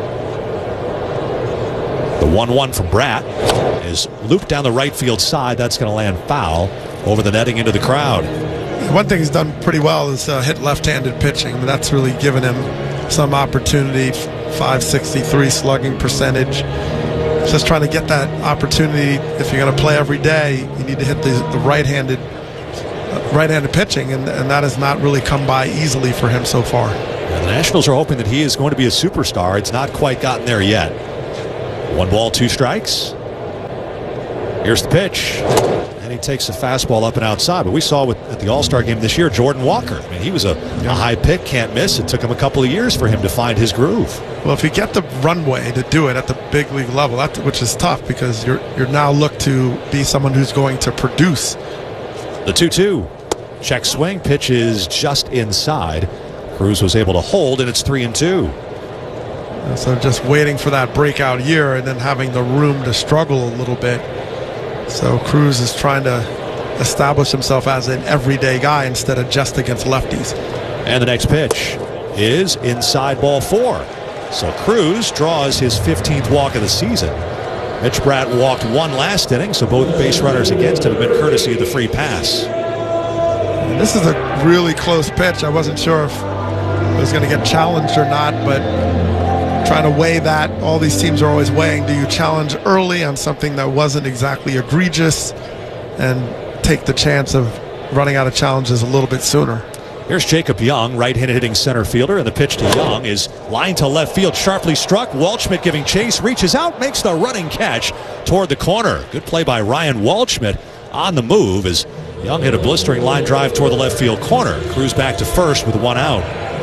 The 1-1 from Bratt is looped down the right field side. That's going to land foul over the netting into the crowd. One thing he's done pretty well is hit left-handed pitching. That's really given him some opportunity .563 slugging percentage. Just trying to get that opportunity. If you're going to play every day, you need to hit the right-handed pitching, and that has not really come by easily for him so far. Yeah, the Nationals are hoping that he is going to be a superstar. It's not quite gotten there yet. 1 ball, 2 strikes. Here's the pitch. And he takes a fastball up and outside. But we saw at the All-Star game this year, Jordan Walker. I mean, he was a high pick, can't miss. It took him a couple of years for him to find his groove. Well, if you get the runway to do it at the big league level, which is tough because you're now looked to be someone who's going to produce. The 2-2. Check swing. Pitch is just inside. Cruz was able to hold, and it's 3-2. So just waiting for that breakout year and then having the room to struggle a little bit. So Cruz is trying to establish himself as an everyday guy instead of just against lefties. And the next pitch is inside, ball 4. So Cruz draws his 15th walk of the season. Mitch Bratt walked 1 last inning, so both base runners against him have been courtesy of the free pass. And this is a really close pitch. I wasn't sure if it was going to get challenged or not, but trying to weigh that. All these teams are always weighing. Do you challenge early on something that wasn't exactly egregious and take the chance of running out of challenges a little bit sooner? Here's Jacob Young, right-handed hitting center fielder, and the pitch to Young is line to left field, sharply struck. Waldschmidt giving chase, reaches out, makes the running catch toward the corner. Good play by Ryan Waldschmidt on the move as Young hit a blistering line drive toward the left field corner. Cruz back to first with 1 out.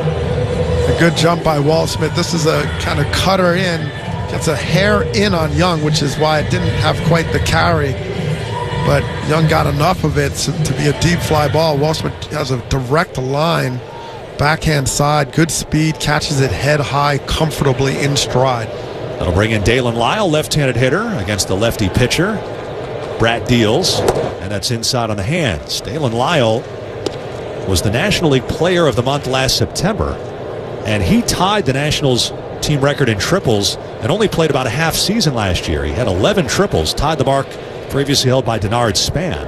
A good jump by Waldschmidt. This is a kind of cutter in, gets a hair in on Young, which is why it didn't have quite the carry. But Young got enough of it to be a deep fly ball. Waldschmidt has a direct line, backhand side, good speed, catches it head high comfortably in stride. That'll bring in Dalen Lyle, left-handed hitter against the lefty pitcher. Bratt deals, and that's inside on the hands. Dalen Lyle was the National League Player of the Month last September, and he tied the Nationals team record in triples and only played about a half season last year. He had 11 triples, tied the mark previously held by Denard Span.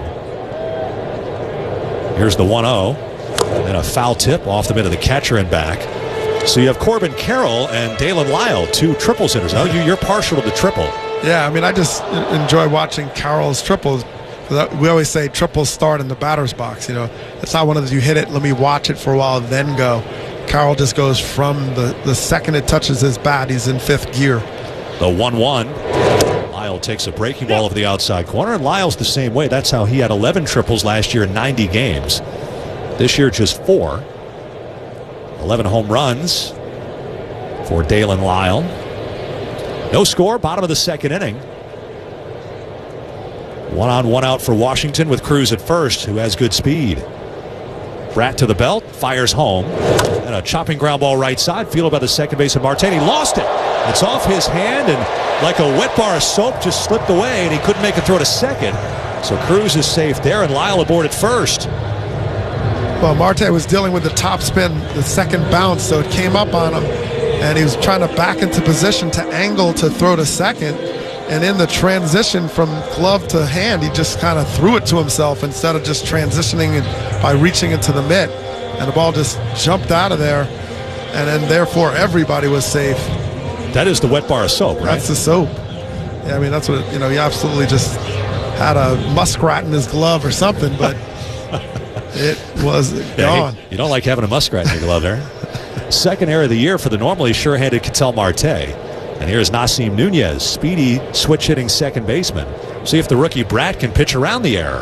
Here's the 1-0, and a foul tip off the mid of the catcher and back. So you have Corbin Carroll and Dalen Lyle, 2 triples hitters. Oh, you're partial to the triple. Yeah, I mean, I just enjoy watching Carroll's triples. We always say triples start in the batter's box. You know, it's not one of those you hit it, let me watch it for a while, then go. Carroll just goes from the second it touches his bat, he's in 5th gear. The 1-1. Lyle takes a breaking ball over the outside corner, and Lyle's the same way. That's how he had 11 triples last year in 90 games. This year, just 4. 11 home runs for Dalen Lyle. No score, bottom of the 2nd inning. 1 on, 1 out for Washington with Cruz at first, who has good speed. Bratt to the belt, fires home, and a chopping ground ball right side, fielded by the second baseman Marte. He lost it. It's off his hand, and like a wet bar of soap just slipped away, and he couldn't make a throw to second. So Cruz is safe there, and Lyle aboard at first. Well, Marte was dealing with the top spin, the second bounce, so it came up on him, and he was trying to back into position to angle to throw to second. And in the transition from glove to hand, he just kind of threw it to himself instead of just transitioning by reaching into the mitt. And the ball just jumped out of there, and then therefore everybody was safe. That is the wet bar of soap, right? That's the soap. Yeah, I mean, that's what, he absolutely just had a muskrat in his glove or something, but it was gone. You don't like having a muskrat in your glove there. Second error of the year for the normally sure-handed Ketel Marte. And here's Nasim Nunez, speedy switch-hitting second baseman. See if the rookie Bratt can pitch around the error.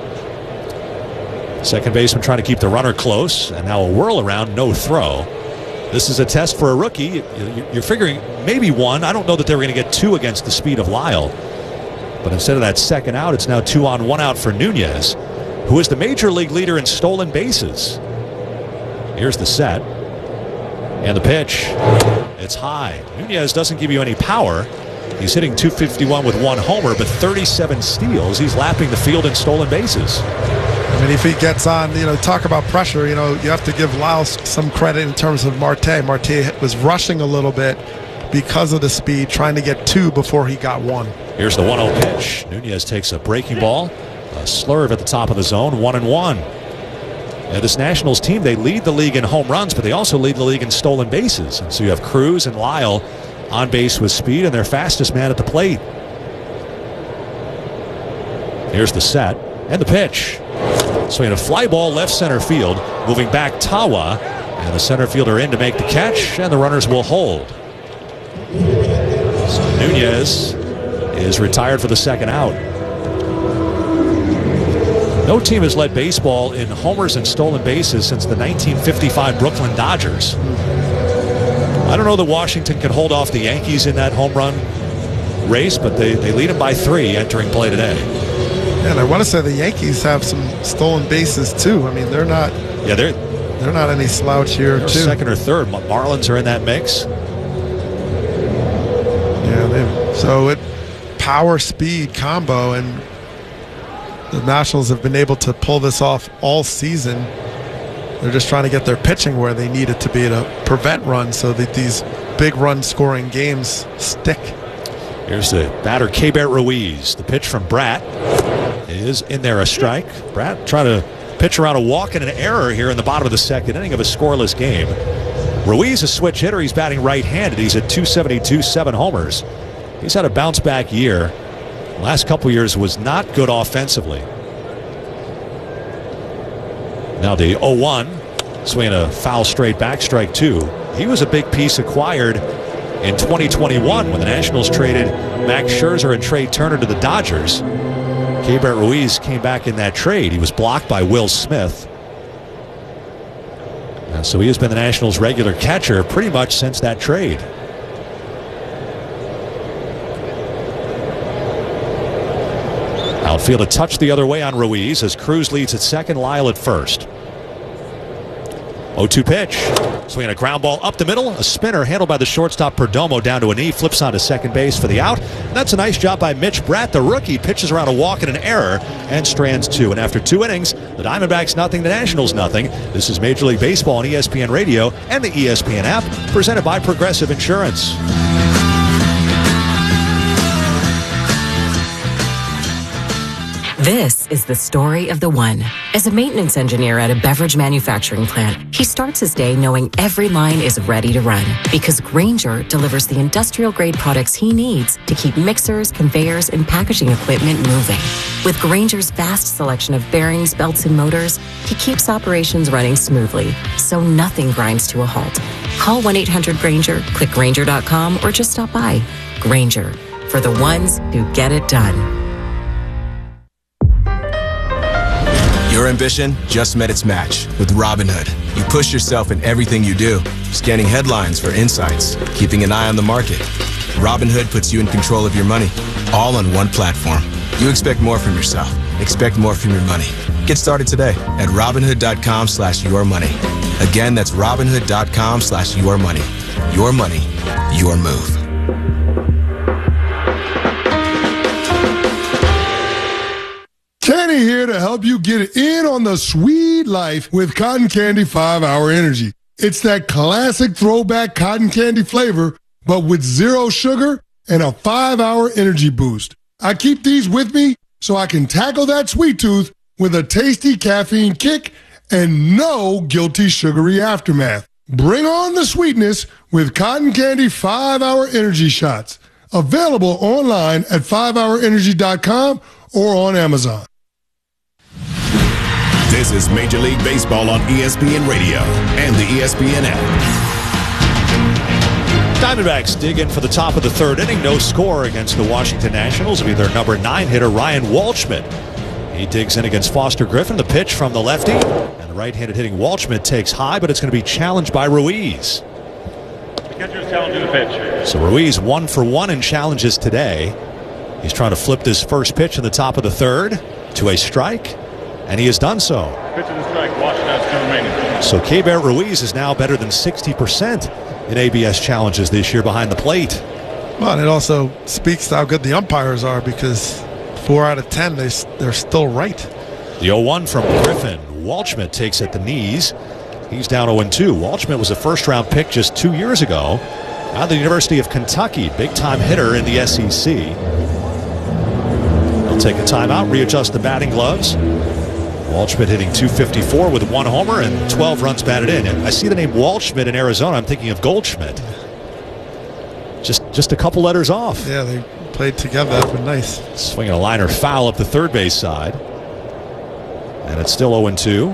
Second baseman trying to keep the runner close, and now a whirl around, no throw. This is a test for a rookie. You're figuring maybe 1. I don't know that they were going to get 2 against the speed of Lyle. But instead of that second out, it's now 2 on, 1 out for Nunez, who is the major league leader in stolen bases. Here's the set. And the pitch. It's high. Nunez doesn't give you any power. He's hitting .251 with 1 homer, but 37 steals. He's lapping the field in stolen bases. I mean, if he gets on, talk about pressure, you have to give Lyle some credit in terms of Marte. Marte was rushing a little bit because of the speed, trying to get 2 before he got 1. Here's the 1-0 pitch. Nunez takes a breaking ball, a slurve at the top of the zone, 1-1. This Nationals team, they lead the league in home runs, but they also lead the league in stolen bases. And so you have Cruz and Lyle on base with speed and their fastest man at the plate. Here's the set and the pitch. Swinging a fly ball left center field. Moving back Tawa. And the center fielder in to make the catch. And the runners will hold. So Nunez is retired for the second out. No team has led baseball in homers and stolen bases since the 1955 Brooklyn Dodgers. I don't know that Washington can hold off the Yankees in that home run race, but they lead them by 3 entering play today. And I want to say the Yankees have some stolen bases too. I mean, they're not. Yeah, they're not any slouch here too. Second or third. Marlins are in that mix. Yeah, so it power speed combo, and the Nationals have been able to pull this off all season. They're just trying to get their pitching where they need it to be to prevent runs so that these big run scoring games stick. Here's the batter, Keibert Ruiz. The pitch from Bratt is in there, a strike. Bratt trying to pitch around a walk and an error here in the bottom of the second inning of a scoreless game. Ruiz, a switch hitter. He's batting right-handed. He's at 272, 7 homers. He's had a bounce-back year. Last couple years was not good offensively. Now the 0-1, swinging a foul straight back, strike 2. He was a big piece acquired in 2021 when the Nationals traded Max Scherzer and Trey Turner to the Dodgers. Keibert Ruiz came back in that trade. He was blocked by Will Smith. And so he has been the Nationals' regular catcher pretty much since that trade. Outfield a touch the other way on Ruiz as Cruz leads at second, Lyle at first. 0-2 pitch. Swinging a ground ball up the middle. A spinner handled by the shortstop Perdomo down to a knee. Flips onto second base for the out. And that's a nice job by Mitch Bratt. The rookie pitches around a walk and an error and strands 2. And after 2 innings, the Diamondbacks nothing, the Nationals nothing. This is Major League Baseball on ESPN Radio and the ESPN app, presented by Progressive Insurance. This is the story of the one. As a maintenance engineer at a beverage manufacturing plant, he starts his day knowing every line is ready to run because Grainger delivers the industrial-grade products he needs to keep mixers, conveyors, and packaging equipment moving. With Grainger's vast selection of bearings, belts, and motors, he keeps operations running smoothly, so nothing grinds to a halt. Call 1-800-GRAINGER, click Grainger.com, or just stop by. Grainger, for the ones who get it done. Your ambition just met its match with Robinhood. You push yourself in everything you do, scanning headlines for insights, keeping an eye on the market. Robinhood puts you in control of your money, all on one platform. You expect more from yourself. Expect more from your money. Get started today at Robinhood.com/yourmoney. Again, that's Robinhood.com/yourmoney. Your money, your move. Kenny here to help you get in on the sweet life with Cotton Candy 5-Hour Energy. It's that classic throwback cotton candy flavor, but with 0 sugar and a 5-hour energy boost. I keep these with me so I can tackle that sweet tooth with a tasty caffeine kick and no guilty sugary aftermath. Bring on the sweetness with Cotton Candy 5-Hour Energy Shots. Available online at 5hourenergy.com or on Amazon. This is Major League Baseball on ESPN Radio and the ESPN app. Diamondbacks dig in for the top of the third inning. No score against the Washington Nationals. It'll be their number 9 hitter, Ryan Waldschmidt. He digs in against Foster Griffin. The pitch from the lefty. And the right-handed hitting Waldschmidt takes high, but it's going to be challenged by Ruiz. The catcher's challenging the pitch. So Ruiz 1 for 1 in challenges today. He's trying to flip this first pitch in the top of the third to a strike. And he has done so. Pitch and strike, Washington has 2 remaining. So Keibert Ruiz is now better than 60% in ABS challenges this year behind the plate. Well, and it also speaks to how good the umpires are because 4 out of 10, they're still right. The 0-1 from Griffin. Waldschmidt takes at the knees. He's down 0-2. Waldschmidt was a first-round pick just 2 years ago. Out of the University of Kentucky, big-time hitter in the SEC. He'll take a timeout, readjust the batting gloves. Waldschmidt hitting .254 with 1 homer and 12 runs batted in. And I see the name Waldschmidt in Arizona. I'm thinking of Goldschmidt. Just a couple letters off. Yeah, they played together. That would be nice. Swinging a liner foul up the third base side. And it's still 0-2.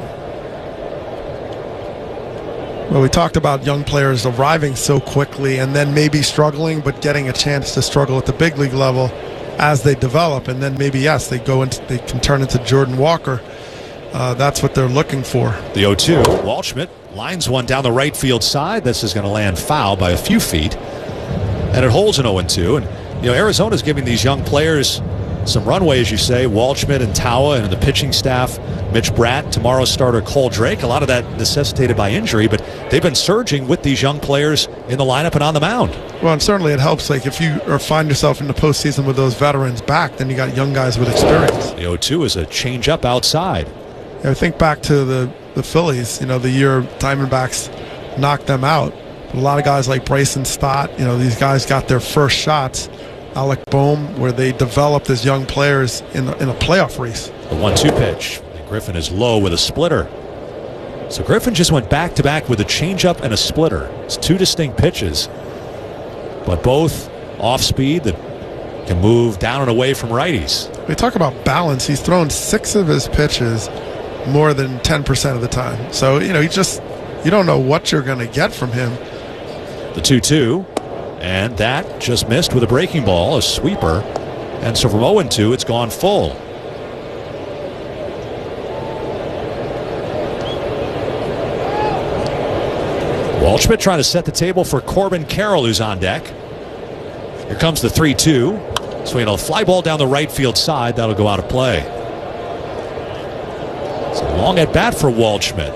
Well, we talked about young players arriving so quickly and then maybe struggling, but getting a chance to struggle at the big league level as they develop. And then maybe, yes, they can turn into Jordan Walker. That's what they're looking for. The 0-2. Waldschmidt lines one down the right field side. This is going to land foul by a few feet. And it holds an 0-2. And, Arizona's giving these young players some runway, as you say. Waldschmidt and Tawa and the pitching staff, Mitch Bratt, tomorrow's starter Cole Drake. A lot of that necessitated by injury, but they've been surging with these young players in the lineup and on the mound. Well, and certainly it helps. Like if you find yourself in the postseason with those veterans back, then you got young guys with experience. The 0-2 is a change-up outside. I think back to the Phillies, the year Diamondbacks knocked them out. A lot of guys like Bryson Stott, these guys got their first shots. Alec Boehm, where they developed as young players in a playoff race. The 1-2 pitch. Griffin is low with a splitter. So Griffin just went back-to-back with a changeup and a splitter. It's 2 distinct pitches, but both off speed that can move down and away from righties. We talk about balance. He's thrown 6 of his pitches more than 10% of the time. So, you don't know what you're going to get from him. The 2-2, and that just missed with a breaking ball, a sweeper. And so from 0-2, it's gone full. Waldschmidt trying to set the table for Corbin Carroll, who's on deck. Here comes the 3-2. Swinging a fly ball down the right field side. That'll go out of play. It's a long at bat for Waldschmidt.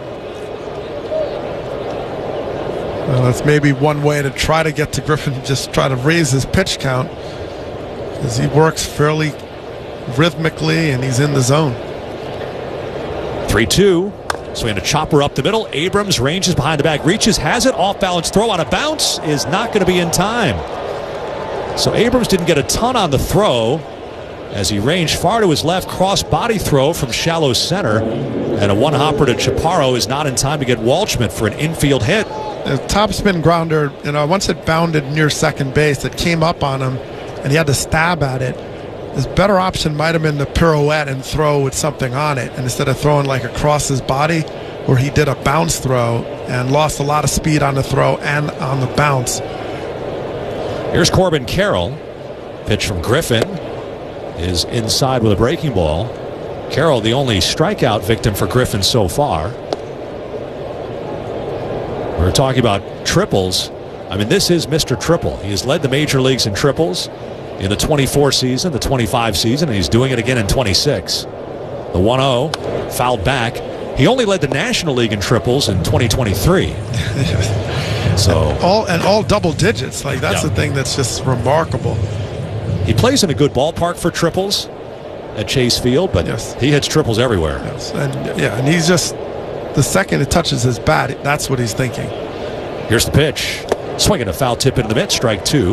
Well, that's maybe one way to try to get to Griffin, just try to raise his pitch count, because he works fairly rhythmically and he's in the zone. 3-2. Swinging a chopper up the middle. Abrams ranges behind the back, reaches, has it, off balance throw on a bounce, is not going to be in time. So Abrams didn't get a ton on the throw as he ranged far to his left, cross body throw from shallow center, and a one-hopper to Chaparro is not in time to get Waldschmidt for an infield hit. The topspin grounder, once it bounded near second base, it came up on him and he had to stab at it. His better option might have been to pirouette and throw with something on it, and instead of throwing like across his body, where he did a bounce throw and lost a lot of speed on the throw and on the bounce. Here's Corbin Carroll. Pitch from Griffin is inside with a breaking ball. Carroll, the only strikeout victim for Griffin so far. We're talking about triples. I mean, this is Mr. Triple. He has led the major leagues in triples in the 24 season, the 25 season, and he's doing it again in 26. The 1-0 fouled back. He only led the National League in triples in 2023. So all double digits. Like that's the thing that's just remarkable. He plays in a good ballpark for triples at Chase Field, but he hits triples everywhere. Yes. And he's just, the second it touches his bat, that's what he's thinking. Here's the pitch. Swinging a foul tip into the mitt, strike 2.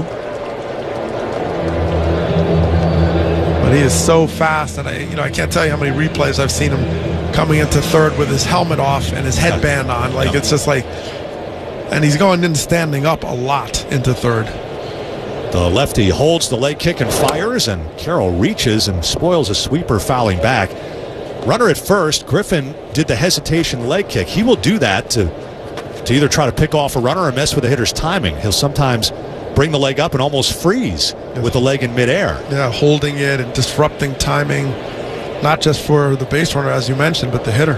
But he is so fast, and I can't tell you how many replays I've seen him coming into third with his helmet off and his headband on. Like it's just like, and he's going in standing up a lot into third. The lefty holds the leg kick and fires, and Carroll reaches and spoils a sweeper fouling back. Runner at first. Griffin did the hesitation leg kick. He will do that to either try to pick off a runner or mess with the hitter's timing. He'll sometimes bring the leg up and almost freeze with the leg in midair. Yeah, holding it and disrupting timing, not just for the base runner, as you mentioned, but the hitter.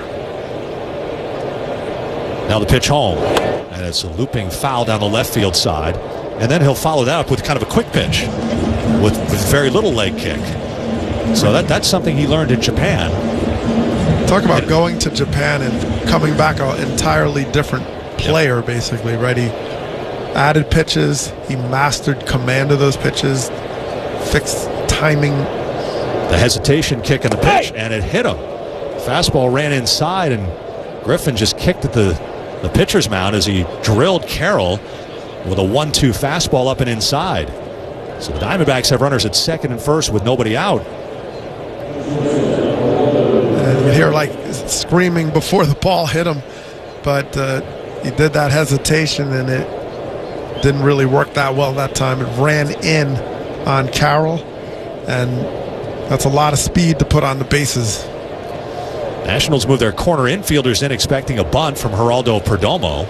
Now the pitch home, and it's a looping foul down the left field side. And then he'll follow that up with kind of a quick pitch with very little leg kick. So that's something he learned in Japan. Talk about going to Japan and coming back an entirely different player, basically, right? He added pitches. He mastered command of those pitches, fixed timing. The hesitation kick in the pitch, and it hit him. Fastball ran inside, and Griffin just kicked at the pitcher's mound as he drilled Carroll with a 1-2 fastball up and inside. So the Diamondbacks have runners at second and first with nobody out. And you hear like screaming before the ball hit him, but he did that hesitation, and it didn't really work that well that time. It ran in on Carroll, and that's a lot of speed to put on the bases. Nationals move their corner infielders in, expecting a bunt from Geraldo Perdomo.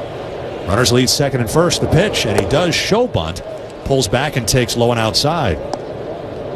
Runners lead second and first. The pitch, and he does show bunt. Pulls back and takes low and outside.